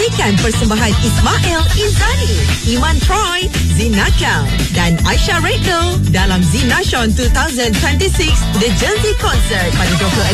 menyanyikan persembahan Ismail Izzani, Iman Troy, Zinakal dan Aisyah Redno dalam Zinashon 2026 The Jersey Concert pada